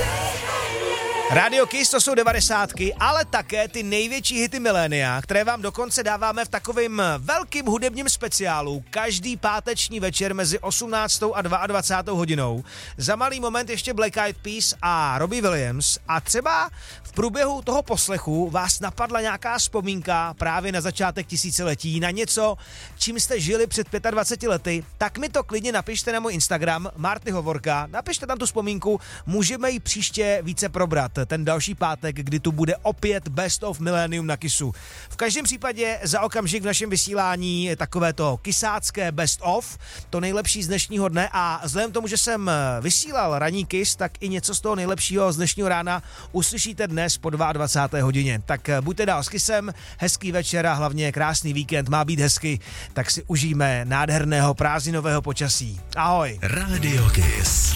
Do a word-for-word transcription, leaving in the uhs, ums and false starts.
Radio Kiss, to jsou devadesátky, ale také ty největší hity milénia, které vám dokonce dáváme v takovým velkým hudebním speciálu každý páteční večer mezi osmnáctou a dvacátou druhou hodinou. Za malý moment ještě Black Eyed Peas a Robbie Williams a třeba v průběhu toho poslechu vás napadla nějaká vzpomínka právě na začátek tisíciletí, na něco, čím jste žili před dvaceti pěti lety, tak mi to klidně napište na můj Instagram Marty Hovorka, napište tam tu vzpomínku, můžeme ji příště více probrat. Ten další pátek, kdy tu bude opět Best of Millennium na Kissu. V každém případě za okamžik v našem vysílání je takové to kisácké Best of, to nejlepší z dnešního dne a vzhledem k tomu, že jsem vysílal ranní Kiss, tak i něco z toho nejlepšího z dnešního rána uslyšíte dnes po dvacáté druhé hodině. Tak buďte dál s Kissem, hezký večer a hlavně krásný víkend, má být hezky, tak si užijeme nádherného prázdninového počasí. Ahoj. Radio Kiss.